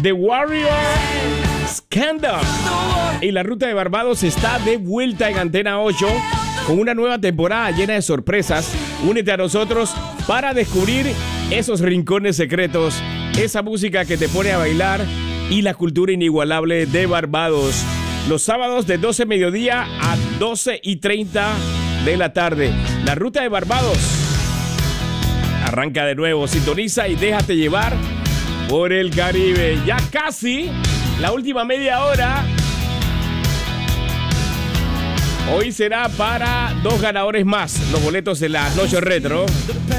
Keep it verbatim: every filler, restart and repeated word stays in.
The Warrior Scandal. Y la ruta de Barbados está de vuelta en Antena ocho con una nueva temporada llena de sorpresas. Únete a nosotros para descubrir esos rincones secretos, esa música que te pone a bailar y la cultura inigualable de Barbados. Los sábados de doce mediodía a doce y treinta de la tarde. La ruta de Barbados arranca de nuevo. Sintoniza y déjate llevar por el Caribe. Ya casi la última media hora. Hoy será para dos ganadores más. Los boletos de la Noche Retro.